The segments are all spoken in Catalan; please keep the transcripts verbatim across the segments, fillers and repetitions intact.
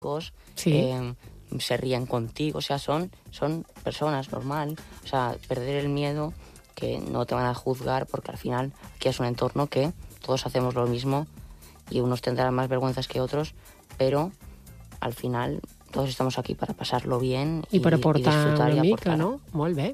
sí. eh, se ríen contigo, o sea, son, son personas normal, o sea, perder el miedo, que no te van a juzgar, porque al final aquí es un entorno que todos hacemos lo mismo y unos tendrán más vergüenzas que otros, pero al final todos estamos aquí para pasar-lo bien i, i per aportar i disfrutar una i mica, aportar. no? Molt bé.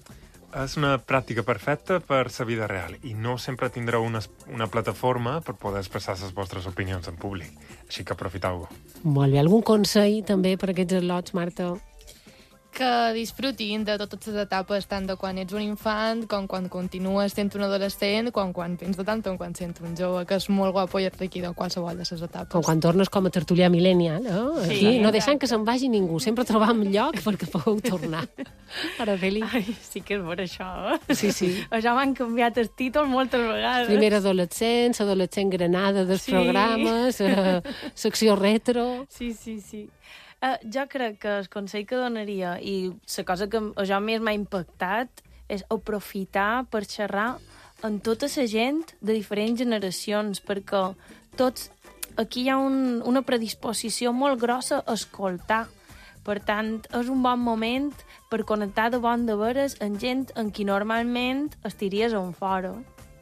És una pràctica perfecta per la vida real i no sempre tindreu una, una plataforma per poder expressar les vostres opinions en públic. Així que aprofiteu-ho. Molt bé. Algun consell també per aquests al·lots, Marta? Que disfrutin de totes les etapes, tant de quan ets un infant, com quan continues sent un adolescent, com quan tens de tant en quan sent un jove, que és molt guapo i enriquidor en qualsevol de les etapes. Com quan tornes com a tertulià millennial, eh? Aquí Sí, no deixant que se'n vagi ningú, sempre trobam lloc perquè pugueu tornar. Araceli. Ai, sí que és bo això, eh? Sí, sí. Això m'han canviat el títol moltes vegades. Primer adolescent, adolescent granada dels Sí. programes, eh, secció retro... Sí, sí, sí. Uh, jo crec que el consell que donaria i la cosa que a jo més m'ha impactat és aprofitar per xerrar amb tota la gent de diferents generacions, perquè tots aquí hi ha un, una predisposició molt grossa a escoltar. Per tant, és un bon moment per connectar de bon de veres amb gent amb qui normalment estiries a un fora.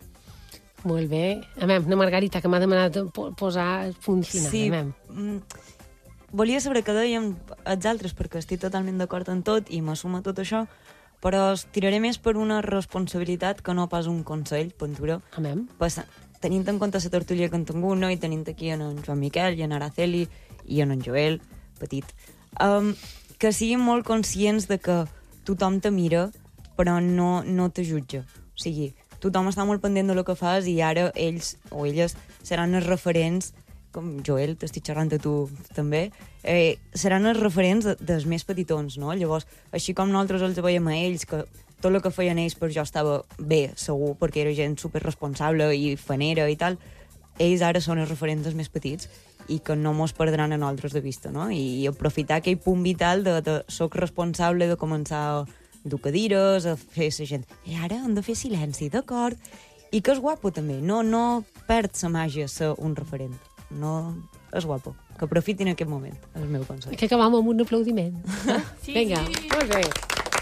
Molt bé. A veure, una Margarita, que m'ha demanat po- posar punt final. Sí, A veure. mm, volia saber què dèiem els altres, perquè estic totalment d'acord en tot i m'assuma tot això, però es tiraré més per una responsabilitat que no pas un consell, Ventura. A veure. Pues, tenint en compte la tertúlia que han tingut, no? I tenint aquí en, en Joan Miquel i en Araceli i en en Joel, petit, um, que siguin molt conscients de que tothom te mira, però no, no te jutja. O sigui, tothom està molt pendent de lo que fas i ara ells o elles seran els referents, com Joel, t'estic xerrant a tu també, eh, seran els referents de, dels més petitons, no? Llavors, així com nosaltres els veiem a ells, que tot el que feien ells per jo estava bé, segur, perquè era gent superresponsable i fanera i tal, ells ara són els referents dels més petits i que no mos perdran a nosaltres de vista, no? I, i aprofitar aquell punt vital de, de soc responsable de començar a dur cadires, a fer la gent. I ara hem de fer silenci, d'acord? I que és guapo també, no, no perd la màgia ser un referent. No, és guapo. Que aprofitin aquest moment, és el meu consell. Que acabam amb un aplaudiment. Sí, Vinga, sí. molt bé.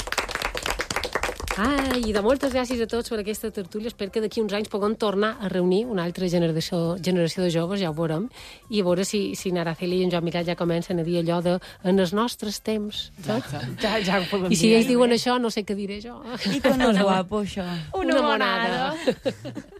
Ai, i de moltes gràcies a tots per aquesta tertúlia. Espero que d'aquí uns anys puguem tornar a reunir una altra generació, generació de joves, ja ho veurem, i a veure si, si en Araceli i en Joan Miquel ja comencen a dir allò de en els nostres temps. Saps? Ja, ja ho podem I si dir, ells diuen eh? això, no sé què diré jo. I que no és guapo, això. Una Una monada. monada.